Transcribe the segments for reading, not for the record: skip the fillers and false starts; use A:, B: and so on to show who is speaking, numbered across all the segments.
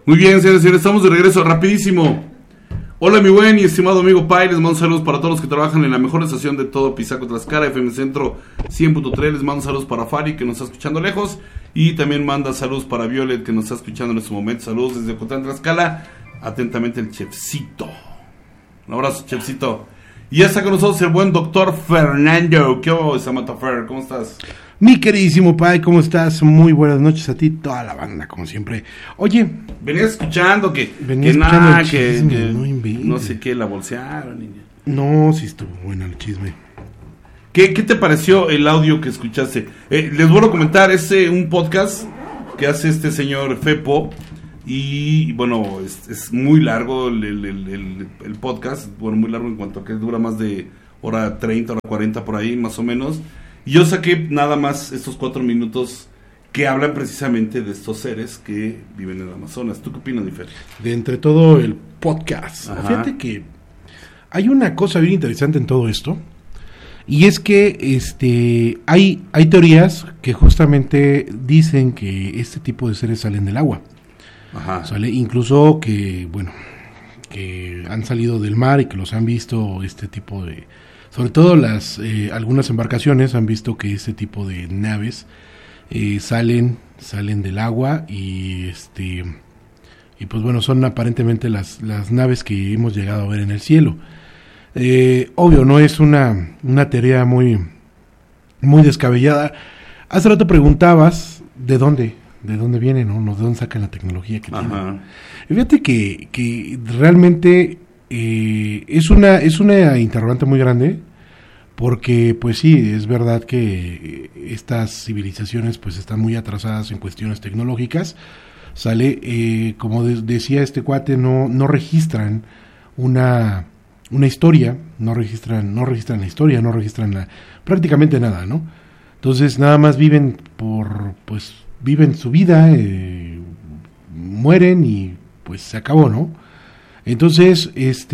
A: Muy bien, señores y señores, estamos de regreso, rapidísimo. Hola mi buen y estimado amigo Pai, les mando saludos para todos los que trabajan en la mejor estación de todo Pisaco Tlaxcala, FM Centro 100.3. Les mando saludos para Fari, que nos está escuchando lejos, y también manda saludos para Violet, que nos está escuchando en este momento. Saludos desde Ocotlán, Tlaxcala. Atentamente el Chefcito. Un abrazo, Chefcito. Y ya está con nosotros el buen doctor Fernando. ¿Qué onda, Samantha Fer? ¿Cómo estás?
B: Mi queridísimo Pai, ¿cómo estás? Muy buenas noches a ti, toda la banda, como siempre. Oye,
A: venías escuchando que no sé qué, la bolsearon.
B: No, sí estuvo bueno el chisme.
A: ¿Qué te pareció el audio que escuchaste? Les vuelvo a comentar, es un podcast que hace este señor Fepo. Y bueno, es muy largo el podcast. Bueno, muy largo en cuanto a que dura más de hora 30, hora 40 por ahí, más o menos. Y yo saqué nada más estos 4 minutos que hablan precisamente de estos seres que viven en el Amazonas. ¿Tú qué opinas, Nifer?
B: De entre todo el podcast.
A: Ajá.
B: Fíjate que hay una cosa bien interesante en todo esto. Y es que hay teorías que justamente dicen que este tipo de seres salen del agua.
A: Ajá.
B: ¿Sale? Incluso que han salido del mar y que los han visto este tipo de... Sobre todo algunas embarcaciones han visto que este tipo de naves salen del agua y pues bueno, son aparentemente las naves que hemos llegado a ver en el cielo. Obvio, no es una teoría muy, muy descabellada. Hace rato preguntabas de dónde vienen, ¿no? ¿De dónde sacan la tecnología que tienen?
A: Ajá.
B: Fíjate que realmente es una interrogante muy grande, porque pues sí, es verdad que estas civilizaciones pues están muy atrasadas en cuestiones tecnológicas, como decía este cuate, no registran una historia, no registran la historia, no registran prácticamente nada, ¿no? Entonces nada más viven su vida, mueren y pues se acabó, ¿no? Entonces,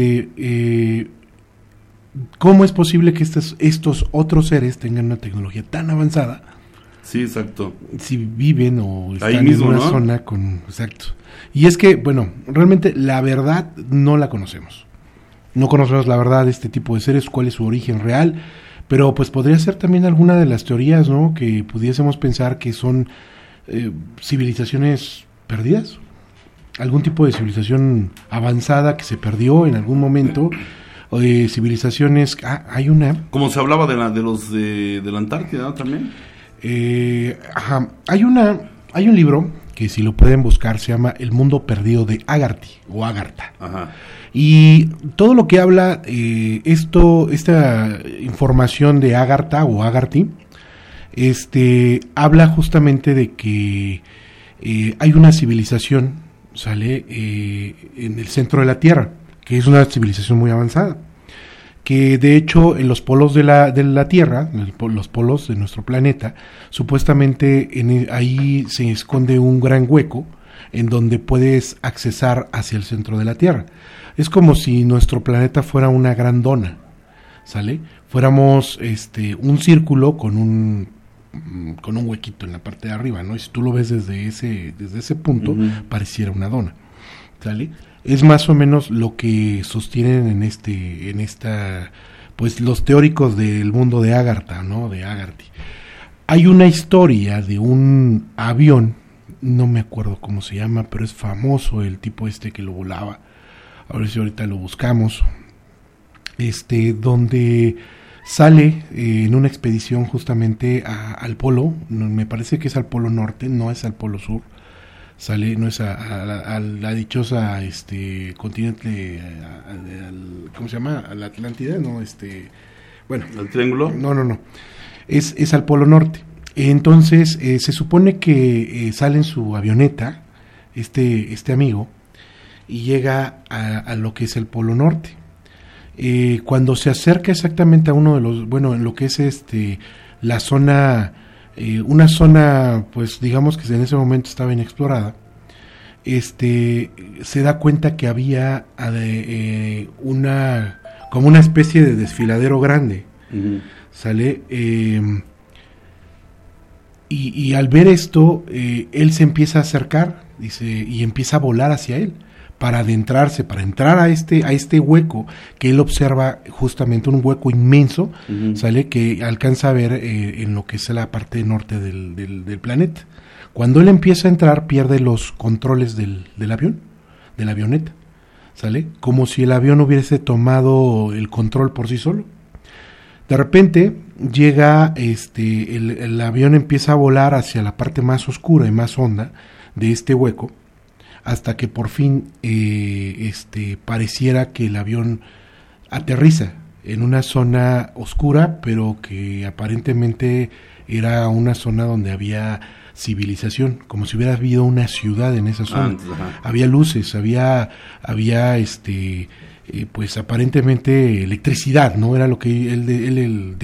B: ¿cómo es posible que estos otros seres tengan una tecnología tan avanzada?
A: Sí, exacto.
B: Si viven o están
A: ahí mismo,
B: en una zona con... Exacto. Y es que, bueno, realmente la verdad no la conocemos. No conocemos la verdad de este tipo de seres, cuál es su origen real, pero pues podría ser también alguna de las teorías, ¿no? Que pudiésemos pensar que son civilizaciones perdidas. Algún tipo de civilización avanzada que se perdió en algún momento, civilizaciones, hay una...
A: Como se hablaba de los de la Antártida, ¿no? También.
B: Ajá, hay un libro que si lo pueden buscar se llama El mundo perdido de Agartha o Agartha.
A: Ajá.
B: Y todo lo que habla esta información de Agartha o Agartha, habla justamente de que hay una civilización en el centro de la Tierra, que es una civilización muy avanzada, que de hecho en los polos de la Tierra, los polos de nuestro planeta, supuestamente ahí se esconde un gran hueco en donde puedes accesar hacia el centro de la Tierra. Es como si nuestro planeta fuera una gran dona, fuéramos un círculo con un huequito en la parte de arriba, ¿no? Y si tú lo ves desde ese punto, pareciera una dona, ¿sale? Es más o menos lo que sostienen en esta, pues los teóricos del mundo de Agartha, ¿no? De Agartha. Hay una historia de un avión, no me acuerdo cómo se llama, pero es famoso el tipo que lo volaba. A ver si ahorita lo buscamos. Donde sale en una expedición justamente al polo, me parece que es al polo norte, no es al polo sur, no es a la dichosa continente, ¿cómo se llama? A la Atlántida, no, bueno.
A: ¿El triángulo?
B: No, es al polo norte. Entonces se supone que sale en su avioneta este amigo y llega a lo que es el polo norte. Cuando se acerca exactamente a uno de los, bueno, en lo que es la zona, una zona, pues digamos que en ese momento estaba inexplorada, se da cuenta que había como una especie de desfiladero grande, ¿sale? Y al ver esto, él se empieza a acercar dice, y empieza a volar hacia él para adentrarse, para entrar a este hueco que él observa, justamente un hueco inmenso, sale, que alcanza a ver en lo que es la parte norte del planeta. Cuando él empieza a entrar, pierde los controles del avión, de la avioneta, sale, como si el avión hubiese tomado el control por sí solo. De repente llega, el avión empieza a volar hacia la parte más oscura y más honda de este hueco, hasta que por fin pareciera que el avión aterriza en una zona oscura, pero que aparentemente era una zona donde había civilización, como si hubiera habido una ciudad en esa zona. Había luces, había pues aparentemente electricidad, ¿no? Era lo que él